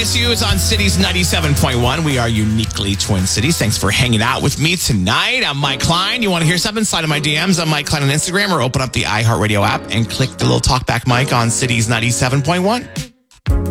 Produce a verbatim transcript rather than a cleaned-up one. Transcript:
miss you is on Cities ninety-seven point one. We are uniquely Twin Cities. Thanks for hanging out with me tonight. I'm Mike Klein. You want to hear something? Slide in my D Ms. I'm Mike Klein on Instagram, or open up the iHeartRadio app and click the little talkback mic on Cities ninety-seven point one.